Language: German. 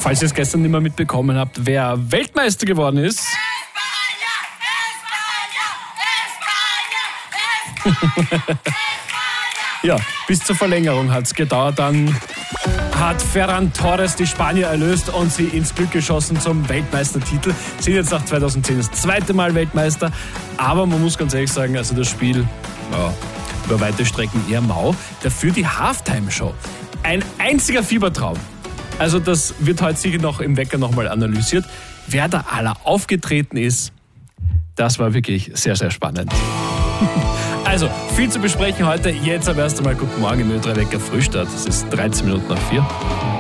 falls ihr es gestern nicht mehr mitbekommen habt, wer Weltmeister geworden ist. Ja, bis zur Verlängerung hat es gedauert. Dann hat Ferran Torres die Spanier erlöst und sie ins Glück geschossen zum Weltmeistertitel. Sind jetzt nach 2010 das zweite Mal Weltmeister. Aber man muss ganz ehrlich sagen, also das Spiel über weite Strecken eher mau. Dafür die Halftime-Show. Ein einziger Fiebertraum. Also das wird heute sicher noch im Wecker nochmal analysiert. Wer da aller aufgetreten ist, das war wirklich sehr, sehr spannend. Also, viel zu besprechen heute. Jetzt aber erst einmal guten Morgen im Ö3 Wecker Frühstart. Es ist 13 Minuten nach 4.